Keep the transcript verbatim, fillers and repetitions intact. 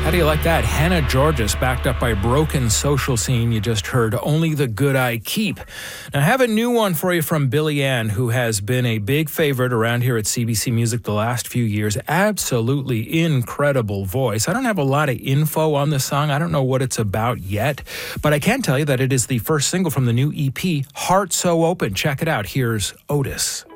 How do you like that? Hannah Georges, backed up by Broken Social Scene. You just heard Only the Good I Keep. Now, I have a new one for you from Billy Ann, who has been a big favorite around here at C B C Music the last few years. Absolutely incredible voice. I don't have a lot of info on this song. I don't know what it's about yet, but I can tell you that it is the first single from the new E P, Heart So Open. Check it out. Here's Otis.